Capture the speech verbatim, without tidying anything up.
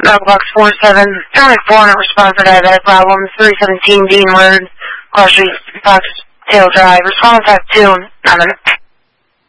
Box four seven, Traffic four hundred response to diabetic problems, three seventeen Dean Road, Cross Street, Fox Tail Drive. Response at two, nine minutes.